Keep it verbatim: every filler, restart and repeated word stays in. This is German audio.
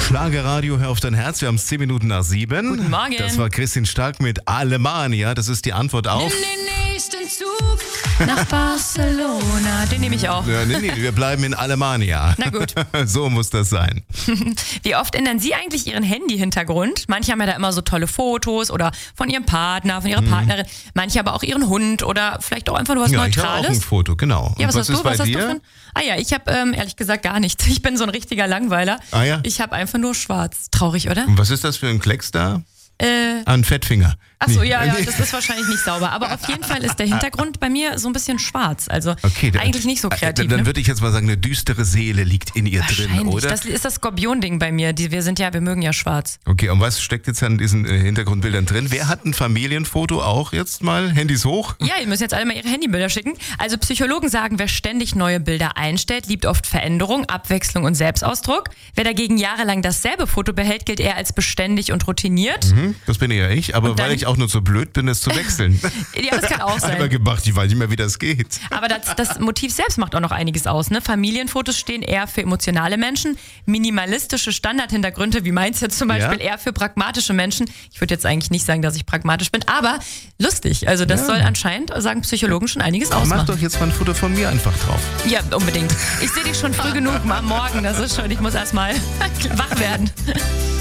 Schlagerradio, hör auf dein Herz. Wir haben es zehn Minuten nach sieben. Guten Morgen. Das war Christine Stark mit Alemania. Das ist die Antwort auf... Nimm den nächsten Zug nach Barcelona. Den nehme ich auch. Ja, nee, nee, wir bleiben in Alemania. Na gut. So muss das sein. Wie oft ändern Sie eigentlich Ihren Handy-Hintergrund? Manche haben ja da immer so tolle Fotos oder von ihrem Partner, von ihrer Mhm. Partnerin. Manche aber auch ihren Hund oder vielleicht auch einfach nur was Ja, ich habe auch Neutrales. ein Foto, genau. Ja, was, Und hast ist du? bei Was hast dir? du für ein... Ah ja, ich habe ähm, ehrlich gesagt gar nichts. Ich bin so ein richtiger Langweiler. Ah ja? Ich habe einfach nur schwarz. Traurig, oder? Und was ist das für ein Klecks da? Äh, An Fettfinger. Achso, Nee. ja, ja, Nee. das ist wahrscheinlich nicht sauber. Aber auf jeden Fall ist der Hintergrund bei mir so ein bisschen schwarz. Also Okay, dann- eigentlich nicht so kreativ. Dann ne? würde ich jetzt mal sagen, eine düstere Seele liegt in ihr drin, Wahrscheinlich. oder? Das ist das Skorpion-Ding bei mir. Die, wir sind ja, wir mögen ja schwarz. Okay, und was steckt jetzt an diesen äh, Hintergrundbildern drin? Wer hat ein Familienfoto auch jetzt mal? Handys hoch? Ja, ihr müsst jetzt alle mal ihre Handybilder schicken. Also Psychologen sagen, wer ständig neue Bilder einstellt, liebt oft Veränderung, Abwechslung und Selbstausdruck. Wer dagegen jahrelang dasselbe Foto behält, gilt eher als beständig und routiniert. Hm, das bin ja ich, aber Und dann- weil ich auch nur so blöd bin, es zu wechseln. Ja, das kann auch Einmal sein. gemacht, ich weiß nicht mehr, wie das geht. Aber das, das Motiv selbst macht auch noch einiges aus. Ne? Familienfotos stehen eher für emotionale Menschen. Minimalistische Standardhintergründe, wie meins jetzt zum Beispiel, Ja. eher für pragmatische Menschen. Ich würde jetzt eigentlich nicht sagen, dass ich pragmatisch bin, aber lustig. Also das Ja. soll anscheinend, sagen Psychologen, schon einiges Mach ausmachen. doch jetzt mal ein Foto von mir einfach drauf. Ja, unbedingt. Ich sehe dich schon früh genug am Morgen. Das ist schon, ich muss erst mal wach werden.